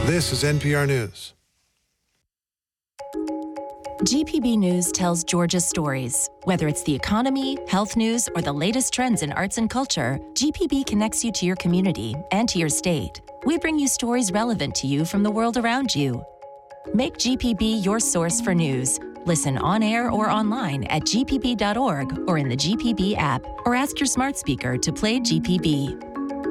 This is NPR News. GPB News tells Georgia's stories. Whether it's the economy, health news, or the latest trends in arts and culture, GPB connects you to your community and to your state. We bring you stories relevant to you from the world around you. Make GPB your source for news. Listen on air or online at gpb.org or in the GPB app, or ask your smart speaker to play GPB.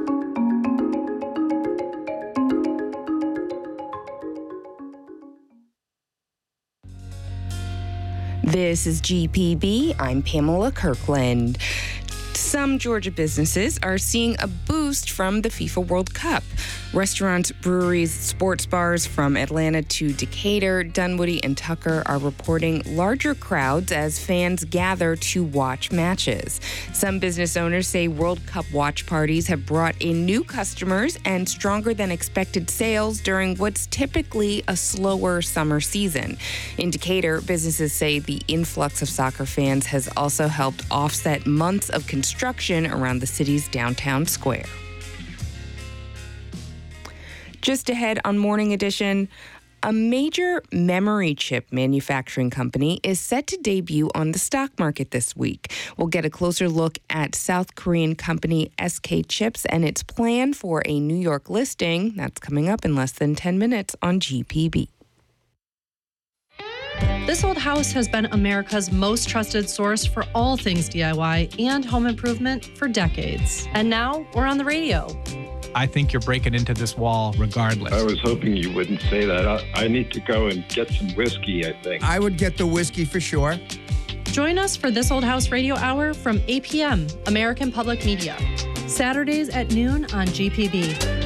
This is GPB. I'm Pamela Kirkland. Some Georgia businesses are seeing a boost from the FIFA World Cup. Restaurants, breweries, sports bars from Atlanta to Decatur, Dunwoody, and Tucker are reporting larger crowds as fans gather to watch matches. Some business owners say World Cup watch parties have brought in new customers and stronger than expected sales during what's typically a slower summer season. In Decatur, businesses say the influx of soccer fans has also helped offset months of construction around the city's downtown square. Just ahead on Morning Edition, a major memory chip manufacturing company is set to debut on the stock market this week. We'll get a closer look at South Korean company SK Chips and its plan for a New York listing. That's coming up in less than 10 minutes on GPB. This Old House has been America's most trusted source for all things DIY and home improvement for decades. And now we're on the radio. I think you're breaking into this wall regardless. I was hoping you wouldn't say that. I need to go and get some whiskey, I think. I would get the whiskey for sure. Join us for This Old House Radio Hour from 8 p.m. American Public Media. Saturdays at noon on GPB.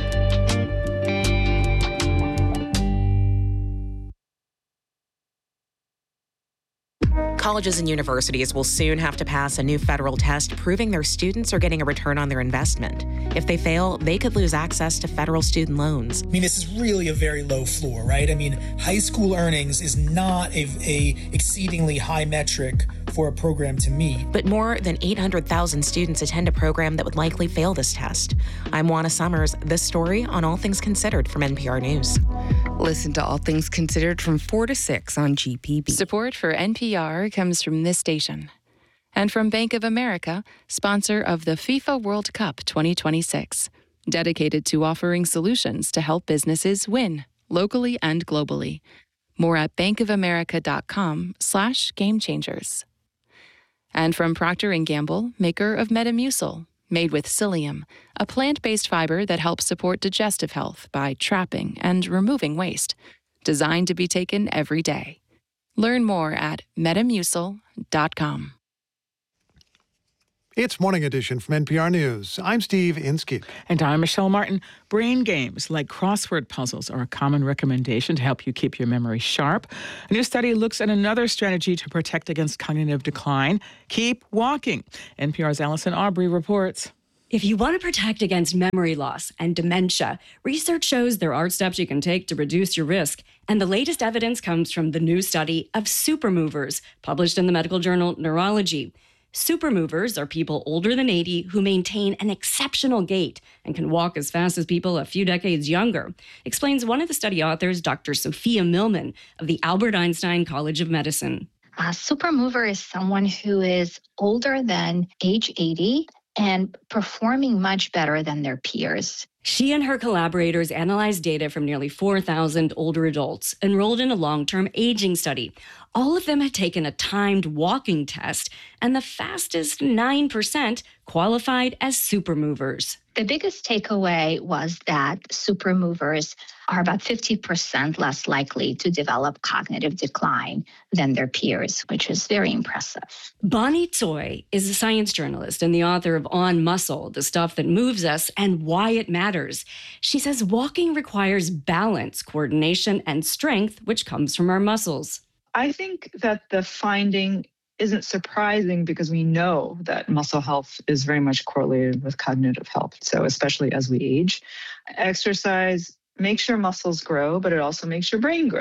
Colleges and universities will soon have to pass a new federal test proving their students are getting a return on their investment. If they fail, they could lose access to federal student loans. I mean, this is really a very low floor, right? I mean, high school earnings is not a exceedingly high metric for a program to meet. But more than 800,000 students attend a program that would likely fail this test. I'm Juana Summers. This story on All Things Considered from NPR News. Listen to All Things Considered from 4 to 6 on GPB. Support for NPR comes from this station and from Bank of America, sponsor of the FIFA World Cup 2026, dedicated to offering solutions to help businesses win locally and globally. More at bankofamerica.com/gamechangers. And from Procter & Gamble, maker of Metamucil, made with psyllium, a plant-based fiber that helps support digestive health by trapping and removing waste, designed to be taken every day. Learn more at metamucil.com. It's Morning Edition from NPR News. I'm Steve Inskeep. And I'm Michelle Martin. Brain games like crossword puzzles are a common recommendation to help you keep your memory sharp. A new study looks at another strategy to protect against cognitive decline. Keep walking. NPR's Allison Aubrey reports. If you want to protect against memory loss and dementia, research shows there are steps you can take to reduce your risk. And the latest evidence comes from the new study of supermovers, published in the medical journal Neurology. Supermovers are people older than 80 who maintain an exceptional gait and can walk as fast as people a few decades younger, explains one of the study authors, Dr. Sophia Millman of the Albert Einstein College of Medicine. A supermover is someone who is older than age 80 and performing much better than their peers. She and her collaborators analyzed data from nearly 4,000 older adults enrolled in a long-term aging study. All of them had taken a timed walking test, and the fastest 9% qualified as supermovers. The biggest takeaway was that supermovers are about 50% less likely to develop cognitive decline than their peers, which is very impressive. Bonnie Tsoi is a science journalist and the author of On Muscle, the stuff that moves us and why it matters. She says walking requires balance, coordination, and strength, which comes from our muscles. I think that the finding isn't surprising because we know that muscle health is very much correlated with cognitive health. So especially as we age, exercise makes your muscles grow, but it also makes your brain grow.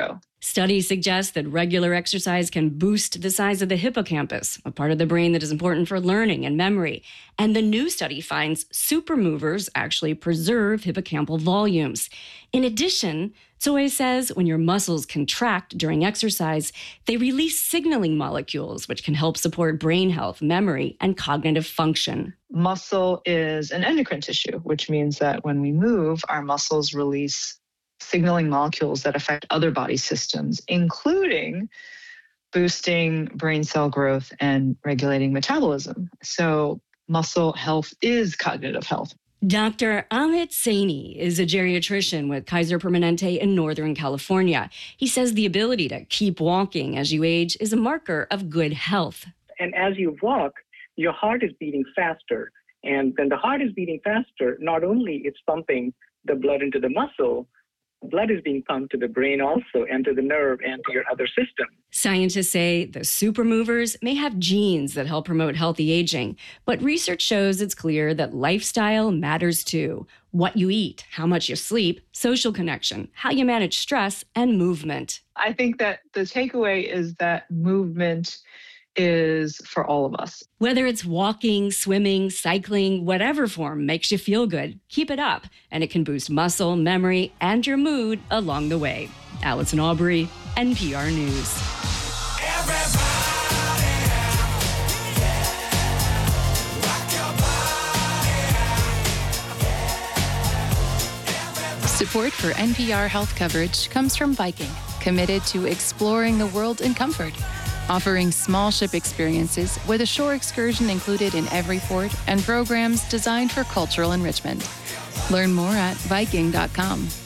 Studies suggest that regular exercise can boost the size of the hippocampus, a part of the brain that is important for learning and memory. And the new study finds super movers actually preserve hippocampal volumes. In addition, Tsui says when your muscles contract during exercise, they release signaling molecules, which can help support brain health, memory, and cognitive function. Muscle is an endocrine tissue, which means that when we move, our muscles release signaling molecules that affect other body systems, including boosting brain cell growth and regulating metabolism. So muscle health is cognitive health. Dr. Amit Saini is a geriatrician with Kaiser Permanente in Northern California. He says the ability to keep walking as you age is a marker of good health. And as you walk, your heart is beating faster. And when the heart is beating faster, not only it's pumping the blood into the muscle, blood is being pumped to the brain also, and to the nerve, and to your other system. Scientists say the super movers may have genes that help promote healthy aging, but research shows it's clear that lifestyle matters too. What you eat, how much you sleep, social connection, how you manage stress, and movement. I think that the takeaway is that movement is for all of us. Whether it's walking, swimming, cycling, whatever form makes you feel good, keep it up, and it can boost muscle, memory, and your mood along the way. Allison Aubrey, NPR News. Support for NPR health coverage comes from Viking, committed to exploring the world in comfort. Offering small ship experiences with a shore excursion included in every port and programs designed for cultural enrichment. Learn more at Viking.com.